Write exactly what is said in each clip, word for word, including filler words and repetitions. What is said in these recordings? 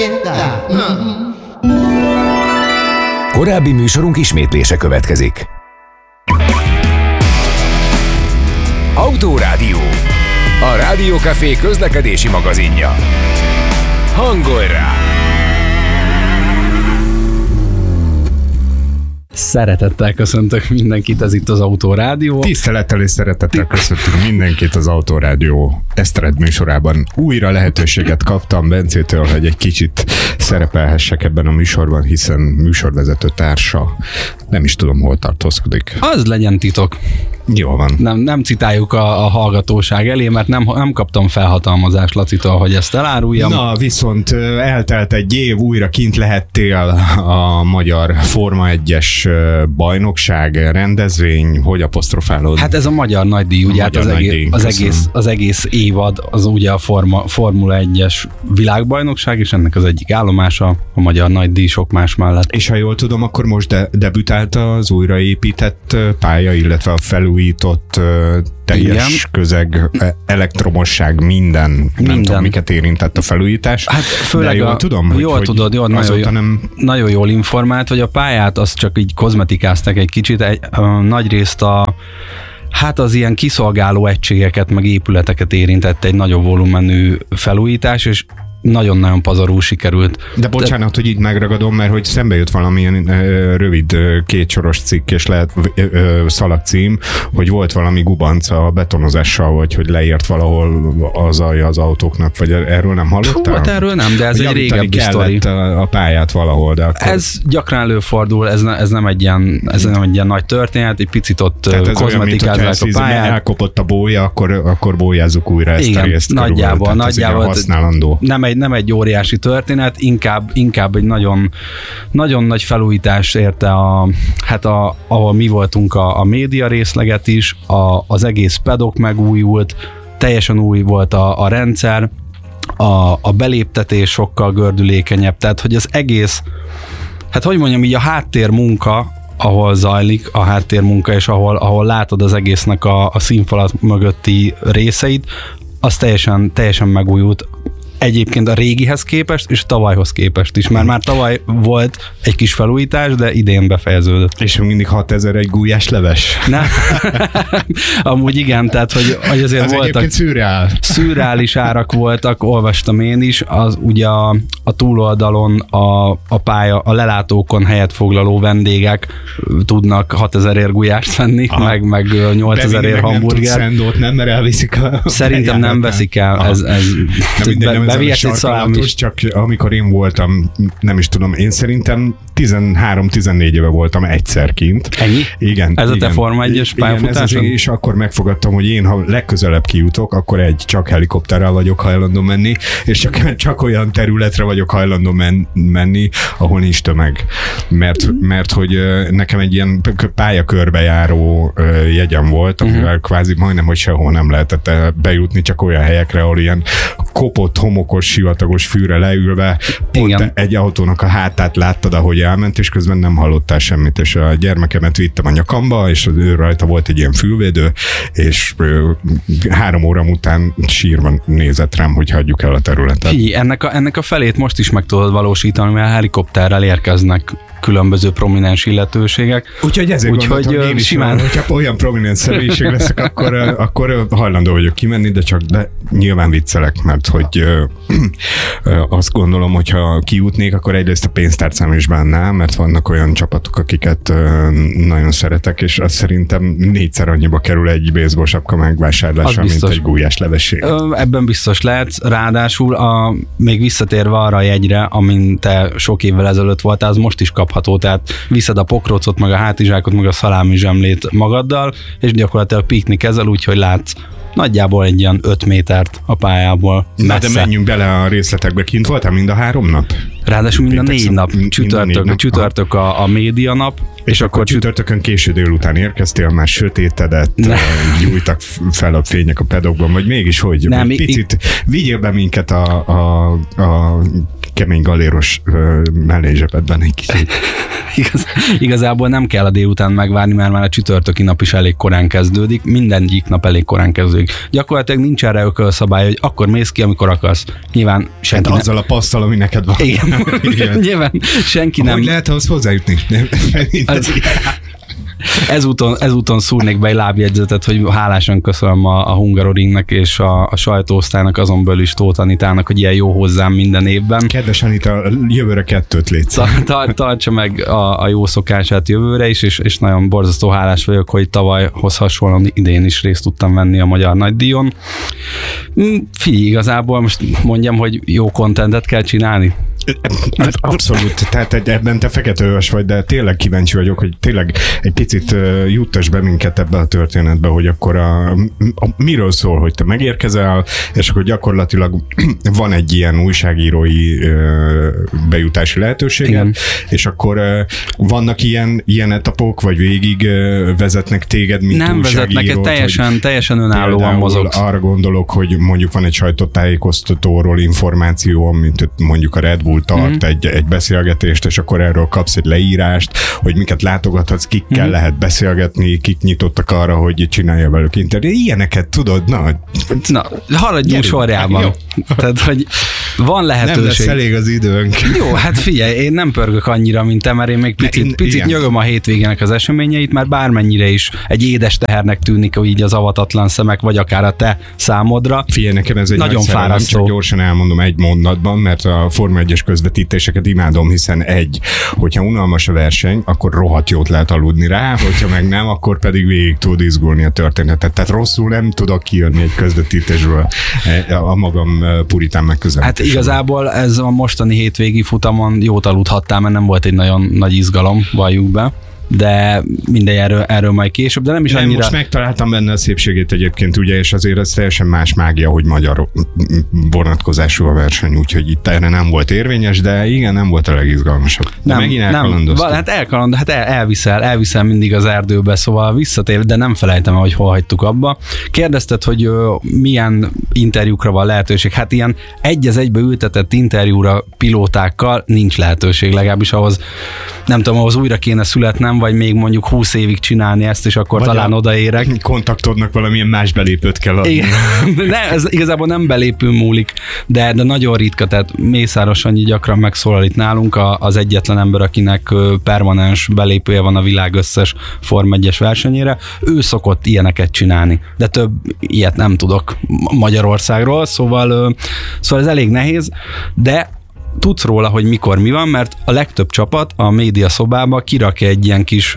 Korábbi műsorunk ismétlése következik. Autórádió, a Rádiókafé közlekedési magazinja. Hangolj rá! Szeretettel köszöntök mindenkit, ez itt az Autórádió. Tisztelettel és szeretettel köszöntünk mindenkit az Autórádió Esztered műsorában. Újra lehetőséget kaptam Bencétől, hogy egy kicsit szerepelhessek ebben a műsorban, hiszen műsorvezető társa nem is tudom, hol tartózkodik. Az legyen titok. Jó van. Nem, nem citáljuk a, a hallgatóság elé, mert nem, nem kaptam felhatalmazást Lacitól, hogy ezt eláruljam. Na, viszont eltelt egy év, újra kint lehettél a magyar Forma egyes bajnokság rendezvény, hogy apostrofálod? Hát ez a magyar nagydíj, ugye hát az, egész, az, egész, az egész évad, az ugye a Forma, Formula egyes világbajnokság, és ennek az egyik állomása a magyar nagydíj sok más mellett. És ha jól tudom, akkor most de, debütált az újraépített pálya, illetve a felújított teljes igen. közeg, elektromosság, minden, minden, nem tudom, miket érintett a felújítás. Hát főleg jól a, tudom, hogy, jól tudod, jól, nagyon, jól, nem... nagyon jól informált, hogy a pályát azt csak így kozmetikázták egy kicsit, egy, a, nagy részt a hát az ilyen kiszolgáló egységeket, meg épületeket érintett egy nagyobb volumenű felújítás, és nagyon-nagyon pazarul sikerült. De bocsánat, De... hogy így megragadom, mert hogy szembe jött valamilyen ö, rövid ö, kétsoros cikk, és lehet ö, ö, szalagcím, hogy volt valami gubanc a betonozással, vagy hogy leért valahol az alja az autóknak, vagy erről nem hallottál? Hát erről nem, de ez egy régebbi sztori. A, a pályát valahol, de akkor... Ez gyakran előfordul, ez, ne, ez, nem egy ilyen, ez nem egy ilyen nagy történet, egy picit ott kozmetikázzák a pályát. Elkopott a bólya, akkor, akkor bólyázzuk újra ezt igen, a részt. nagyjából, körül, nagyjából használandó. Nem egy, nem egy óriási történet, inkább, inkább egy nagyon, nagyon nagy felújítás érte, a, hát a, ahol mi voltunk a, a média részleget is, a, az egész pedok megújult, teljesen új volt a, a rendszer, a, a beléptetés sokkal gördülékenyebb, tehát hogy az egész, hát hogy mondjam, így a háttérmunka, ahol zajlik a háttérmunka, és ahol, ahol látod az egésznek a, a színfalat mögötti részeit, az teljesen, teljesen megújult. Egyébként a régihez képest, és tavalyhoz képest is. Már már tavaly volt egy kis felújítás, de idén befejeződött. És mindig hatezer egy gulyás leves? Nem. Amúgy igen, tehát hogy, hogy azért az voltak... egyébként szürreál. Szürreális árak voltak, olvastam én is, az ugye a, a túloldalon a, a pálya, a lelátókon helyet foglaló vendégek tudnak hatezerért gulyást venni, aha. meg, meg nyolcezerért hamburger. Nem tudsz nem, mert elviszik a... Szerintem nem veszik el. Ez, ez, bevihet egy szalám is. Csak amikor én voltam, nem is tudom, én szerintem tizenhárom-tizennégy éve voltam egyszer kint. Ennyi? Igen. Ez igen, a te Forma egyes pályafutáson? És akkor megfogadtam, hogy én, ha legközelebb kijutok, akkor egy csak helikopterrel vagyok hajlandó menni, és csak, csak olyan területre vagyok hajlandó men, menni, ahol nincs tömeg. Mert, mert hogy nekem egy ilyen pályakörbe jegyem volt, amivel uh-huh. kvázi majdnem, hogy sehol nem lehetett bejutni, csak olyan helyekre, ahol ilyen kopott, homokos, sivatagos fűre leülve, pont egy autónak a hátát láttad, ahogy elment, és közben nem hallottál semmit, és a gyermekemet vittem a nyakamba, és ő rajta volt egy ilyen fülvédő, és három óra után sírva nézett rám, hogy hagyjuk el a területet. Figyelj, ennek a, ennek a felét most is meg tudod valósítani, mert helikopterrel érkeznek különböző prominens illetőségek. Úgyhogy ezért Úgy, gondoltam, hogy én is simán... van, hogyha olyan prominens személyiség leszek, akkor, akkor hajlandó vagyok kimenni, de csak de nyilván viccelek, mert hogy ö, ö, azt gondolom, hogyha kijutnék, akkor egyrészt a pénztárcám is bánnál, mert vannak olyan csapatok, akiket ö, nagyon szeretek, és azt szerintem négyszer annyiba kerül egy baseball sapka megvásárlása, mint egy gulyás levesség. Ebben biztos lehetsz, ráadásul a, még visszatérve arra a jegyre, amin te sok évvel ezelőtt voltál, az most is kapható, tehát viszed a pokrócot, meg a hátizsákot, meg a szalámi zsemlét magaddal, és gyakorlatilag piknikezel, úgyhogy látsz nagyjából egy ilyen öt métert a pályából. Na de menjünk bele a részletekbe. Kint voltál mind a három nap? Ráadásul mind a négy nap. Csütörtök, csütörtök a, a média nap. És, és akkor csütörtökön késő délután érkeztél, már sötétedett, gyújtak fel a fények a pedokban, vagy mégis hogy? Nem, picit vigyél be minket a, a, a kemény galéros mellézsebedben egy kicsit. Igaz, igazából nem kell a délután megvárni, mert már a csütörtöki nap is elég korán kezdődik, mindegyik nap elég korán kezdődik. Gyakorlatilag nincs erre ökölszabály, hogy akkor mész ki, amikor akarsz. Nyilván senki hát azzal nem... a passzal, ami neked van. Igen. Igen. Nyilván senki nem... Hogy lehet ahhoz hozzájutni? Az... Ezúton, ezúton szúrnék be egy lábjegyzetet, hogy hálásan köszönöm a, a Hungaroringnek és a, a sajtóosztálynak, azon belül is Tóth Anitának, hogy ilyen jó hozzám minden évben. Kedves Anita, jövőre kettőt létsz. Ta, ta, tartsa meg a, a jó szokását jövőre is, és, és nagyon borzasztó hálás vagyok, hogy tavalyhoz hasonlóan idén is részt tudtam venni a Magyar Nagydíjon. Figyelj, igazából most mondjam, hogy jó kontentet kell csinálni. Abszolút, tehát ebben te feketőös vagy, de tényleg kíváncsi vagyok, hogy tényleg egy picit juttass be minket ebbe a történetbe, hogy akkor a, a, miről szól, hogy te megérkezel, és akkor gyakorlatilag van egy ilyen újságírói ö, bejutási lehetőséged, igen. És akkor ö, vannak ilyen, ilyen etapok, vagy végig ö, vezetnek téged, mint nem újságírót? Nem vezetnek, teljesen, teljesen önállóan mozogsz. Arra gondolok, hogy mondjuk van egy sajtótájékoztatóról információ, mint mondjuk a Red Bull tart mm-hmm. egy, egy beszélgetést, és akkor erről kapsz egy leírást, hogy miket látogathatsz, kikkel mm-hmm. lehet beszélgetni, kik nyitottak arra, hogy csinálja velük interjút. Ilyeneket tudod, na. Na, haladjunk sorjában. Tehát, hogy van lehetőség. Nem lesz elég az időnk. Jó, hát figyelj, én nem pörgök annyira, mint te, mert én még picit, én, picit nyögöm a hétvégének az eseményeit, mert bármennyire is egy édes tehernek tűnik, hogy így az avatatlan szemek, vagy akár a te számodra. Figyelj, nekem ez egy nagyon fárasztó. Csak gyorsan elmondom egy mondatban, mert a Forma egyes közvetítéseket imádom, hiszen egy, hogyha unalmas a verseny, akkor rohadt jót lehet aludni rá, hogyha meg nem, akkor pedig végig tud izgulni a történetet. Tehát rosszul nem tudok kijönni egy közvetítésből a magam puritán megközelítésről. Hát igazából ez a mostani hétvégi futamon jót aludhattál, mert nem volt egy nagyon nagy izgalom, valljuk be. De mindegy, erről, erről majd később, de nem is nem, annyira... Most megtaláltam benne a szépségét egyébként, ugye, és azért ez teljesen más mágia, hogy magyar vonatkozású a verseny, úgyhogy itt erre nem volt érvényes, de igen, nem volt a legizgalmasabb. De nem, megint elkalandoztam. Hát elkaland, hát el, elviszel, elviszel mindig az erdőbe, szóval visszatér, de nem felejtem el, hogy hol hagytuk abba. Kérdezted, hogy ö, milyen interjúkra van lehetőség. Hát ilyen egy az egybe ültetett interjúra pilótákkal nincs lehetőség, legalábbis ahhoz, nem tudom, ahhoz újra kéne születnem, vagy még mondjuk húsz évig csinálni ezt, és akkor vagy talán odaérek. Kontaktodnak valamilyen más belépőt kell adni. Igen. Ne, ez igazából nem belépő múlik, de, de nagyon ritka, tehát Mészáros Annyi gyakran megszólal itt nálunk, a, az egyetlen ember, akinek permanens belépője van a világ összes Forma egyes versenyére. Ő szokott ilyeneket csinálni, de több ilyet nem tudok Magyarországról, szóval, szóval ez elég nehéz, de tudsz róla, hogy mikor mi van, mert a legtöbb csapat a média szobába kirakja egy ilyen kis,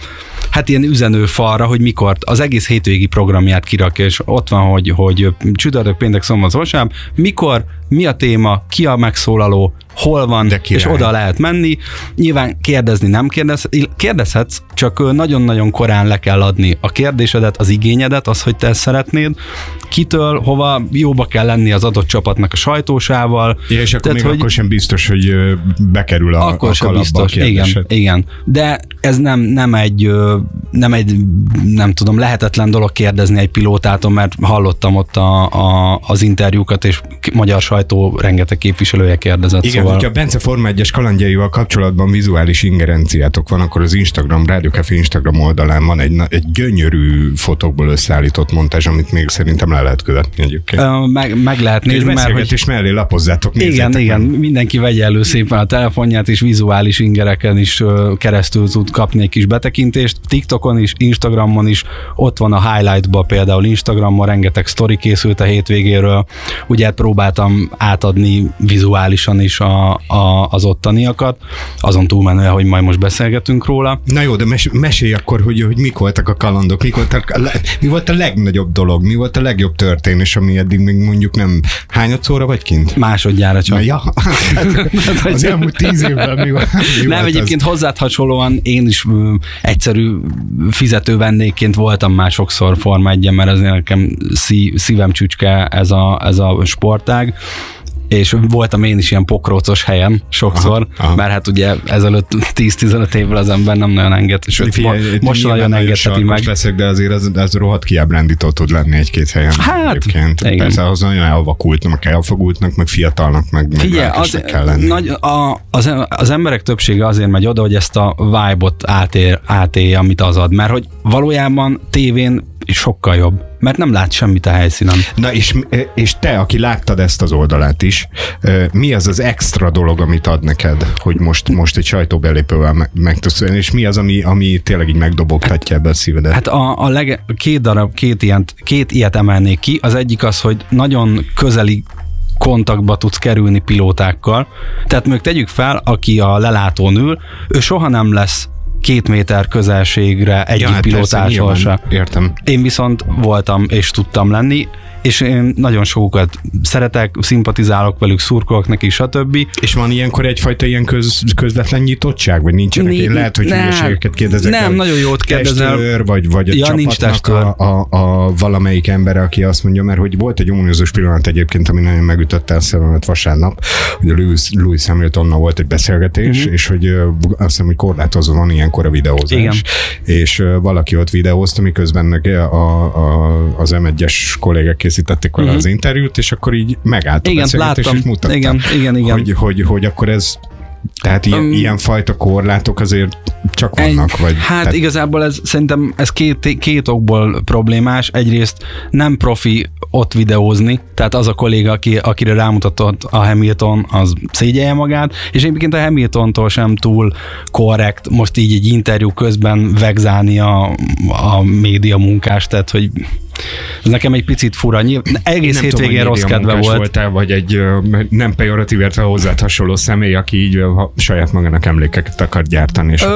hát ilyen üzenőfalra, hogy mikor az egész hétvégi programját kirakja, és ott van, hogy, hogy csütörtök, péntek, szombat, vasárnap, mikor, mi a téma, ki a megszólaló, hol van, és oda lehet menni. Nyilván kérdezni nem kérdez, kérdezhetsz, csak nagyon-nagyon korán le kell adni a kérdésedet, az igényedet, az, hogy te ezt szeretnéd, kitől, hova, jóba kell lenni az adott csapatnak a sajtósával. Ja, és akkor tehát, még hogy akkor sem biztos, hogy bekerül a, akkor a sem kalapba biztos. a Igen, igen. De ez nem, nem egy, nem egy, nem tudom, lehetetlen dolog kérdezni egy pilótától, mert hallottam ott a, a, az interjúkat, és magyar sajtó rengeteg képviselője kérdezett. Igen, szóval... hogyha a Bence Forma egyes kalandjaival kapcsolatban vizuális ingerenciátok van, akkor az Instagram, Rádió Café Instagram oldalán van egy, egy gyönyörű fotókból összeállított montázs, amit még szerintem le lehet követni egyébként. Ö, meg, meg lehet nézni, mert hogy... és mellé lapozzátok, igen, igen, mindenki vegye elő szépen a telefonját, és vizuális ingereken is keresztül tud kapni egy kis betekintést. TikTokon is, Instagramon is, ott van a highlightban például Instagramon, rengeteg sztori készült a hétvégéről. Ugye próbáltam átadni vizuálisan is a, a, az ottaniakat, azon túlmenően, hogy majd most beszélgetünk róla. Na jó, de mes- mesélj akkor, hogy, hogy mik voltak a kalandok, mik voltak a le- mi volt a legnagyobb dolog, mi volt a legjobb történés, ami eddig még mondjuk nem hányadszóra vagy kint? Másodjára csak. Na, ja. Az elmúlt tíz évben mi volt? Mi nem, volt egyébként az? hozzád hasonlóan én is ö, egyszerű fizető vendégként voltam már sokszor Forma egyen, mert ez nekem szí- szívem csücske ez a, ez a sportág. és voltam én is ilyen pokrócos helyen sokszor, aha, aha. mert hát ugye ezelőtt tíz-tizenöt évvel az ember nem nagyon enged, sőt, Figyelj, mo- most nagyon engedheti meg. Leszek, de azért ez, ez rohadt kiábrándító tud lenni egy-két helyen. Hát, igen. Persze ahhoz nagyon elvakultnak, elfogultnak, meg fiatalnak, meg, Figyelj, meg az, kell lenni. Nagy, a, az, az emberek többsége azért megy oda, hogy ezt a vibe-ot átér, átélje, amit az ad, mert hogy valójában tévén sokkal jobb, mert nem lát semmit a helyszínen. Na és, és te, aki láttad ezt az oldalát is, mi az az extra dolog, amit ad neked, hogy most, most egy sajtóbelépővel meg, meg tudsz élni, és mi az, ami, ami tényleg így megdobogtatja ebbe a szívedet? Hát a, a leg, két darab, két, ilyen, két ilyet emelnék ki. Az egyik az, hogy nagyon közeli kontaktba tudsz kerülni pilótákkal. Tehát még tegyük fel, aki a lelátón ül, ő soha nem lesz két méter közelségre egyik ja, hát pilótásról se. Értem. Én viszont voltam és tudtam lenni, és én nagyon sokukat szeretek, szimpatizálok velük, szurkolok neki, stb. És van ilyenkor egyfajta ilyen köz, közvetlen nyitottság, vagy nincsenek? Én lehet, hogy hülyeségeket kérdezek. Nem, el, nagyon jót kérdezel. Testőr, vagy, vagy a ja, csapatnak a, a, a valamelyik ember, aki azt mondja, mert hogy volt egy ominózus pillanat egyébként, ami nagyon megütötte a szememet vasárnap, hogy a Lewis, Lewis Hamiltonnal volt egy beszélgetés, uh-huh. és hogy azt hiszem, hogy korlátozva van ilyenkor a videózás. Igen. És uh, valaki ott videózta, miközben a, a, az em egyes kollégák készítették vele uh-huh. az interjút, és akkor így megállt a igen, beszélgetés, láttam. és mutatta, igen, igen, igen. Hogy, hogy, hogy akkor ez, tehát ilyen, um, ilyen fajta korlátok azért csak vannak. Egy, vagy, hát tehát... igazából ez szerintem ez két, két okból problémás. Egyrészt nem profi ott videózni, tehát az a kolléga, aki, akire rámutatott a Hamilton, az szégyelje magát, és egyébként a Hamiltontól sem túl korrekt most így egy interjú közben vegzálni a, a média munkást, tehát hogy ez nekem egy picit fura. Nyilván, egész hétvégén rossz kedve volt. Voltál, vagy egy nem pejoratív, illetve hozzád hasonló személy, aki így saját magának emlékeket akar gyártani. És